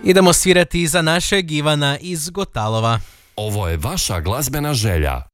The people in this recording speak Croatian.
Idemo svirati za našeg Ivana iz Gotalova. Ovo je vaša glazbena želja.